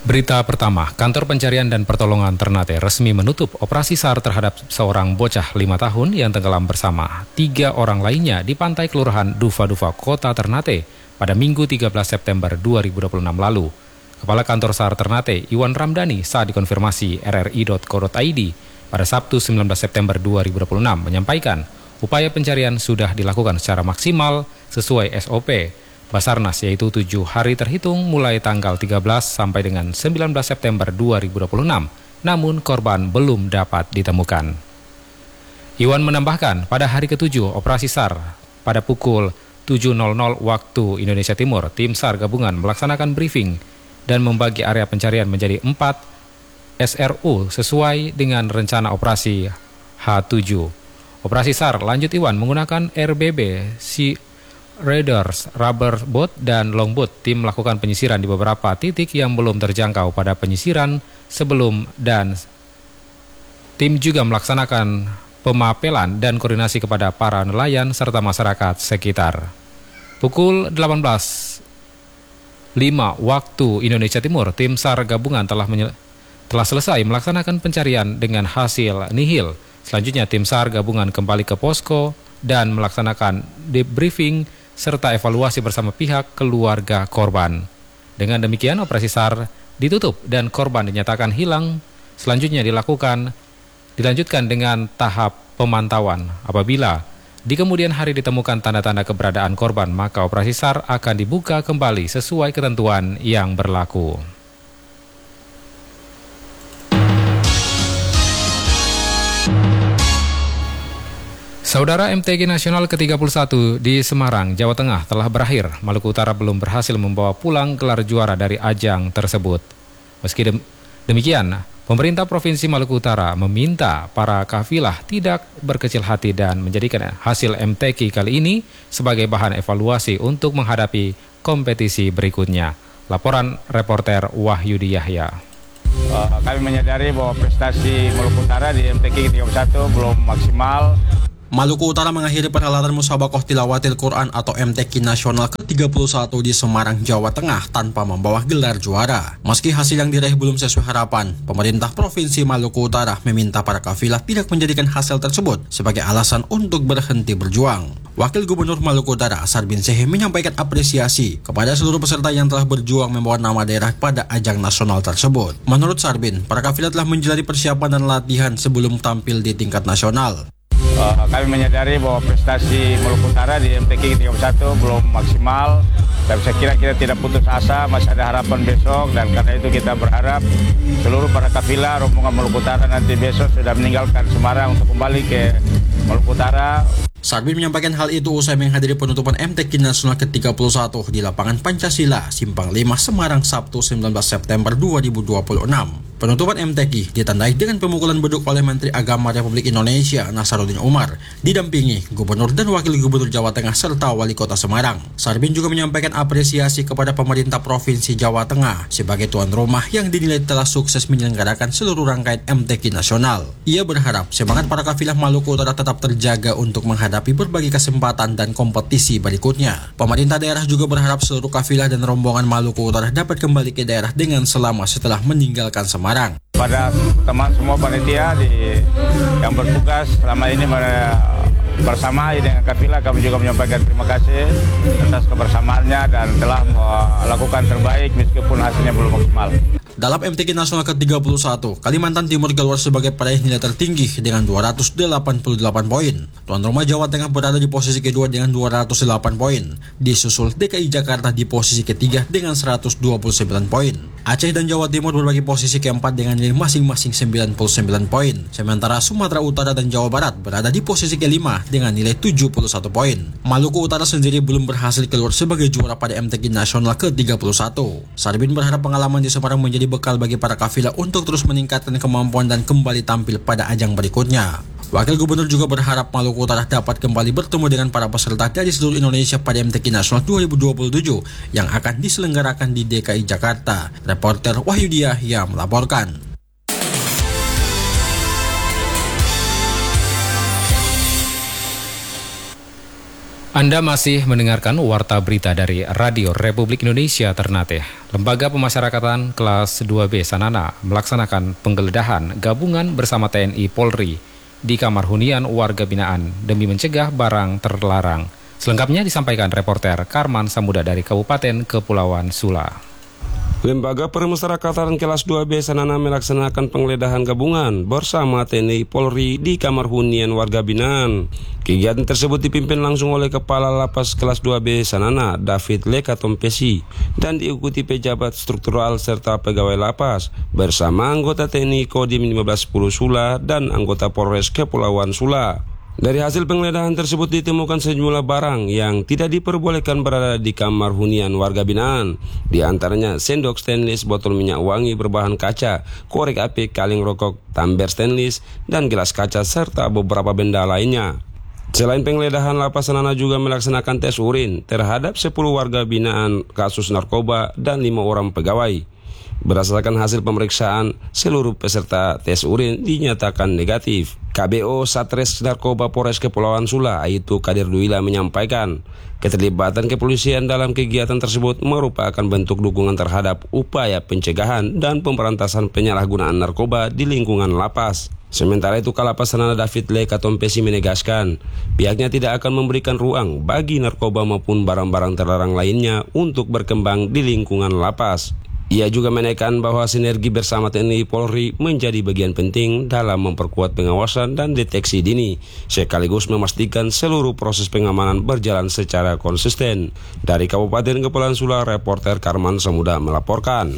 Berita pertama, Kantor Pencarian dan Pertolongan Ternate resmi menutup operasi SAR terhadap seorang bocah 5 tahun yang tenggelam bersama 3 orang lainnya di pantai Kelurahan Dufa-Dufa, Kota Ternate pada Minggu 13 September 2026 lalu. Kepala Kantor SAR Ternate, Iwan Ramdhani, saat dikonfirmasi rri.co.id pada Sabtu 19 September 2026 menyampaikan upaya pencarian sudah dilakukan secara maksimal sesuai SOP Basarnas, yaitu 7 hari terhitung mulai tanggal 13 sampai dengan 19 September 2026, namun korban belum dapat ditemukan. Iwan menambahkan, pada hari ke-7 operasi SAR, pada pukul 7.00 waktu Indonesia Timur, tim SAR gabungan melaksanakan briefing dan membagi area pencarian menjadi 4 SRU sesuai dengan rencana operasi H7. Operasi SAR, lanjut Iwan, menggunakan RBB, Raiders, rubber boat, dan longboat. Tim melakukan penyisiran di beberapa titik yang belum terjangkau pada penyisiran sebelum, dan tim juga melaksanakan pemapelan dan koordinasi kepada para nelayan serta masyarakat sekitar. Pukul 18.05 waktu Indonesia Timur, tim SAR gabungan telah selesai melaksanakan pencarian dengan hasil nihil. Selanjutnya tim SAR gabungan kembali ke posko dan melaksanakan debriefing serta evaluasi bersama pihak keluarga korban. Dengan demikian operasi SAR ditutup dan korban dinyatakan hilang. Selanjutnya dilanjutkan dengan tahap pemantauan. Apabila di kemudian hari ditemukan tanda-tanda keberadaan korban, maka operasi SAR akan dibuka kembali sesuai ketentuan yang berlaku. Saudara, MTQ Nasional ke-31 di Semarang, Jawa Tengah telah berakhir. Maluku Utara belum berhasil membawa pulang gelar juara dari ajang tersebut. Meski demikian, pemerintah Provinsi Maluku Utara meminta para kafilah tidak berkecil hati dan menjadikan hasil MTQ kali ini sebagai bahan evaluasi untuk menghadapi kompetisi berikutnya. Laporan reporter Wahyudi Yahya. Kami menyadari bahwa prestasi Maluku Utara di MTQ ke-31 belum maksimal. Maluku Utara mengakhiri perhelatan Musabakoh Tilawatil Quran atau MTQ Nasional ke-31 di Semarang, Jawa Tengah tanpa membawa gelar juara. Meski hasil yang diraih belum sesuai harapan, pemerintah Provinsi Maluku Utara meminta para kafilah tidak menjadikan hasil tersebut sebagai alasan untuk berhenti berjuang. Wakil Gubernur Maluku Utara, Sarbin Sehe, menyampaikan apresiasi kepada seluruh peserta yang telah berjuang membawa nama daerah pada ajang nasional tersebut. Menurut Sarbin, para kafilah telah menjalani persiapan dan latihan sebelum tampil di tingkat nasional. Kami menyadari bahwa prestasi Maluku Utara di MTQ ke-31 belum maksimal, dan saya kira kita tidak putus asa, masih ada harapan besok, dan karena itu kita berharap seluruh para kafilah rombongan Maluku Utara nanti besok sudah meninggalkan Semarang untuk kembali ke Maluku Utara. Sarbin menyampaikan hal itu usai menghadiri penutupan MTQ Nasional ke-31 di lapangan Pancasila, Simpang 5, Semarang, Sabtu 19 September 2026. Penutupan MTQ ditandai dengan pemukulan beduk oleh Menteri Agama Republik Indonesia Nasaruddin Umar, didampingi Gubernur dan Wakil Gubernur Jawa Tengah serta Wali Kota Semarang. Sarbin juga menyampaikan apresiasi kepada pemerintah Provinsi Jawa Tengah sebagai tuan rumah yang dinilai telah sukses menyelenggarakan seluruh rangkaian MTQ Nasional. Ia berharap semangat para kafilah Maluku Utara tetap terjaga untuk menghadapi berbagai kesempatan dan kompetisi berikutnya. Pemerintah daerah juga berharap seluruh kafilah dan rombongan Maluku Utara dapat kembali ke daerah dengan selamat setelah meninggalkan Semarang. Pada teman semua panitia yang bertugas selama ini bersama dengan kafilah, kami juga menyampaikan terima kasih atas kebersamaannya dan telah melakukan terbaik meskipun hasilnya belum maksimal. Dalam MTQ Nasional ke-31, Kalimantan Timur keluar sebagai peraih nilai tertinggi dengan 288 poin. Tuan rumah Jawa Tengah berada di posisi kedua dengan 208 poin. Disusul DKI Jakarta di posisi ketiga dengan 129 poin. Aceh dan Jawa Timur berbagi posisi keempat dengan nilai masing-masing 99 poin. Sementara Sumatera Utara dan Jawa Barat berada di posisi kelima dengan nilai 71 poin. Maluku Utara sendiri belum berhasil keluar sebagai juara pada MTQ Nasional ke-31. Sarbin berharap pengalaman di Semarang menjadi bekal bagi para kafilah untuk terus meningkatkan kemampuan dan kembali tampil pada ajang berikutnya. Wakil Gubernur juga berharap Maluku Utara dapat kembali bertemu dengan para peserta dari seluruh Indonesia pada MTQ Nasional 2027 yang akan diselenggarakan di DKI Jakarta. Reporter Wahyudi Yahya melaporkan. Anda masih mendengarkan Warta Berita dari Radio Republik Indonesia Ternate. Lembaga Pemasyarakatan Kelas 2B Sanana melaksanakan penggeledahan gabungan bersama TNI Polri di kamar hunian warga binaan demi mencegah barang terlarang. Selengkapnya disampaikan reporter Karman Samuda dari Kabupaten Kepulauan Sula. Lembaga Pemasyarakatan Kelas 2B Sanana melaksanakan penggeledahan gabungan bersama TNI Polri di kamar hunian warga binaan. Kegiatan tersebut dipimpin langsung oleh Kepala Lapas Kelas 2B Sanana, David Lekatompesi, dan diikuti pejabat struktural serta pegawai lapas bersama anggota TNI Kodim 1510 Sula dan anggota Polres Kepulauan Sula. Dari hasil penggeledahan tersebut ditemukan sejumlah barang yang tidak diperbolehkan berada di kamar hunian warga binaan. Di antaranya sendok stainless, botol minyak wangi berbahan kaca, korek api, kaleng rokok, tamber stainless, dan gelas kaca serta beberapa benda lainnya. Selain penggeledahan, Lapas Sanana juga melaksanakan tes urin terhadap 10 warga binaan kasus narkoba dan 5 orang pegawai. Berdasarkan hasil pemeriksaan, seluruh peserta tes urin dinyatakan negatif. KBO Satres Narkoba Polres Kepulauan Sula, Aitu Kadir Duila menyampaikan, keterlibatan kepolisian dalam kegiatan tersebut merupakan bentuk dukungan terhadap upaya pencegahan dan pemberantasan penyalahgunaan narkoba di lingkungan lapas. Sementara itu, Kalapas Sanana David Lekatompesi menegaskan, pihaknya tidak akan memberikan ruang bagi narkoba maupun barang-barang terlarang lainnya untuk berkembang di lingkungan lapas. Ia juga menekankan bahwa sinergi bersama TNI Polri menjadi bagian penting dalam memperkuat pengawasan dan deteksi dini, sekaligus memastikan seluruh proses pengamanan berjalan secara konsisten. Dari Kabupaten Kepulauan Sula, reporter Karman Samuda melaporkan.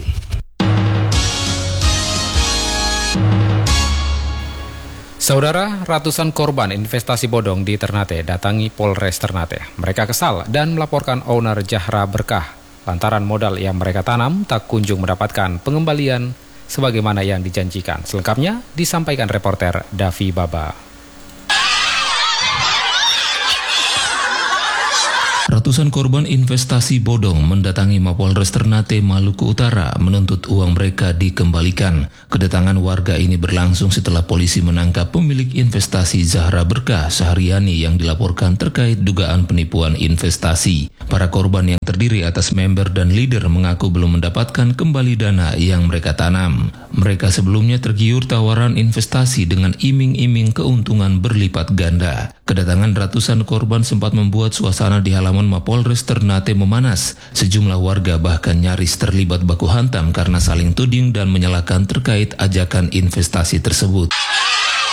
Saudara, ratusan korban investasi bodong di Ternate datangi Polres Ternate. Mereka kesal dan melaporkan owner Zahra Berkah lantaran modal yang mereka tanam tak kunjung mendapatkan pengembalian sebagaimana yang dijanjikan. Selengkapnya disampaikan reporter Davi Baba. Ratusan korban investasi bodong mendatangi Mapolres Ternate, Maluku Utara menuntut uang mereka dikembalikan. Kedatangan warga ini berlangsung setelah polisi menangkap pemilik investasi Zahra Berkah Sahriani yang dilaporkan terkait dugaan penipuan investasi. Para korban yang terdiri atas member dan leader mengaku belum mendapatkan kembali dana yang mereka tanam. Mereka sebelumnya tergiur tawaran investasi dengan iming-iming keuntungan berlipat ganda. Kedatangan ratusan korban sempat membuat suasana di halaman Mapolres Ternate memanas. Sejumlah warga bahkan nyaris terlibat baku hantam karena saling tuding dan menyalahkan terkait ajakan investasi tersebut.